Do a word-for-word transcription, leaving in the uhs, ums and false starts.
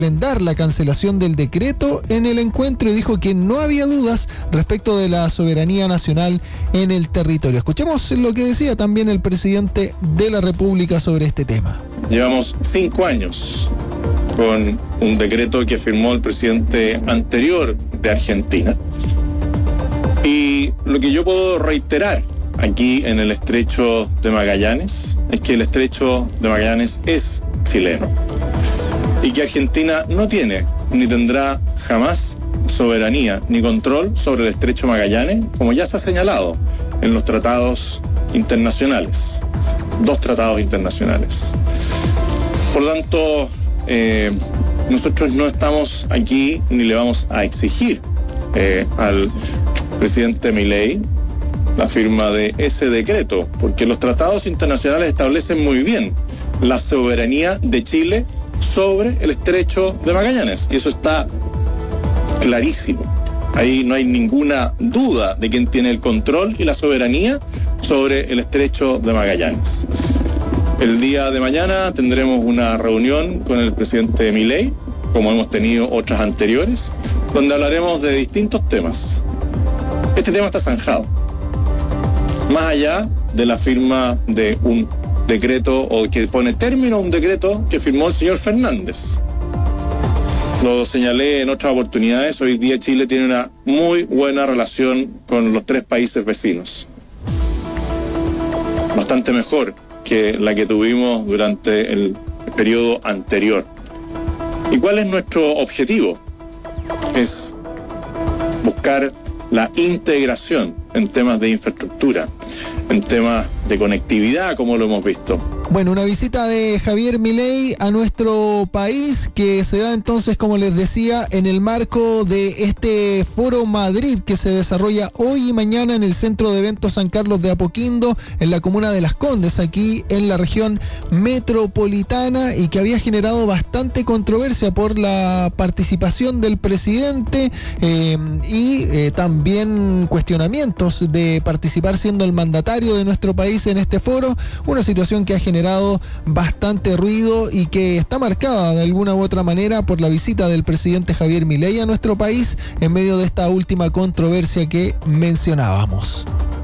refrendar la cancelación del decreto en el encuentro y dijo que no había dudas respecto de la soberanía nacional en el territorio. Escuchemos lo que decía también el presidente de la República sobre este tema. Llevamos cinco años con un decreto que firmó el presidente anterior de Argentina. Y lo que yo puedo reiterar aquí en el Estrecho de Magallanes es que el Estrecho de Magallanes es chileno y que Argentina no tiene ni tendrá jamás soberanía ni control sobre el Estrecho de Magallanes, como ya se ha señalado en los tratados internacionales, dos tratados internacionales. Por lo tanto, eh, nosotros no estamos aquí ni le vamos a exigir eh, al presidente Milei la firma de ese decreto, porque los tratados internacionales establecen muy bien la soberanía de Chile sobre el Estrecho de Magallanes, y eso está clarísimo. Ahí no hay ninguna duda de quién tiene el control y la soberanía sobre el Estrecho de Magallanes. El día de mañana tendremos una reunión con el presidente Milei, como hemos tenido otras anteriores, donde hablaremos de distintos temas. Este tema está zanjado. Más allá de la firma de un decreto o que pone término a un decreto que firmó el señor Fernández. Lo señalé en otras oportunidades, hoy día Chile tiene una muy buena relación con los tres países vecinos. Bastante mejor que la que tuvimos durante el periodo anterior. ¿Y cuál es nuestro objetivo? Es buscar la integración en temas de infraestructura, en temas de conectividad, como lo hemos visto. Bueno, una visita de Javier Milei a nuestro país que se da entonces, como les decía, en el marco de este Foro Madrid que se desarrolla hoy y mañana en el Centro de Eventos San Carlos de Apoquindo, en la comuna de Las Condes, aquí en la región metropolitana, y que había generado bastante controversia por la participación del presidente eh, y eh, también cuestionamientos de participar siendo el mandatario de nuestro país en este foro, una situación que ha generado bastante ruido y que está marcada de alguna u otra manera por la visita del presidente Javier Milei a nuestro país en medio de esta última controversia que mencionábamos.